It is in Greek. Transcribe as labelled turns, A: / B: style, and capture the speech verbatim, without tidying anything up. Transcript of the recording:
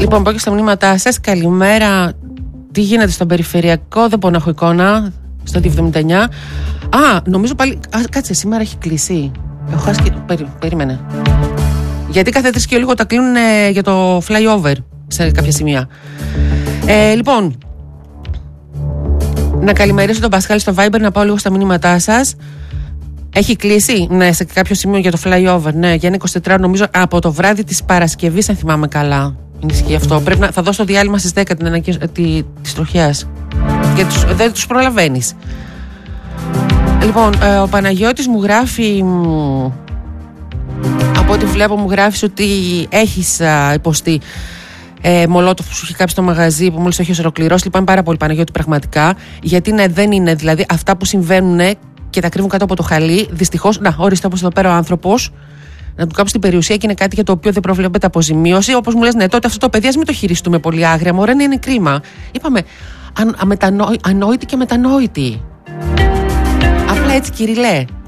A: Λοιπόν, πάω και στα μηνύματά σας. Καλημέρα. Τι γίνεται στον περιφερειακό? Δεν μπορώ να έχω εικόνα. Στο δύο εβδομήντα εννιά. Α, νομίζω πάλι. Α, κάτσε, σήμερα έχει κλείσει. Έχω χάσει και. Περί... Περίμενε. Γιατί κάθε τρεις και λίγο τα κλείνουν ε, για το flyover σε κάποια σημεία. Ε, λοιπόν, να καλημερίσω τον Πασχάλη στο Viber, να πάω λίγο στα μηνύματά σας. Έχει κλείσει, ναι, σε κάποιο σημείο για το flyover. Ναι, για ένα εικοσιτετράωρο νομίζω από το βράδυ της Παρασκευής, αν θυμάμαι καλά. Ισχύει αυτό. Πρέπει να, θα δώσω το διάλειμμα στις δέκα την ανακοίνωση τη, της τροχιάς. Γιατί τους, δεν τους προλαβαίνεις. Λοιπόν, ε, ο Παναγιώτης μου γράφει. Μ, από ό,τι βλέπω, μου γράφει ότι έχεις α, υποστεί ε, μολότοφ που σου έχει κάψει στο μαγαζί, που μόλις το έχεις ολοκληρώσει. Λυπάμαι πάρα πολύ, Παναγιώτη, πραγματικά. Γιατί ναι, δεν είναι. Δηλαδή, αυτά που συμβαίνουν και τα κρύβουν κάτω από το χαλί, δυστυχώς. Να, ορίστε, όπως εδώ πέρα ο άνθρωπος. Να του κάψει την περιουσία και είναι κάτι για το οποίο δεν προβλέπεται αποζημίωση. Όπως μου λες, ναι, τότε αυτό το παιδί, ας μην το χειριστούμε πολύ άγρια. Μωρέ, είναι κρίμα. Είπαμε, αν, αμετανόη, ανόητη και μετανόητη. Απλά έτσι, Κυριλέ.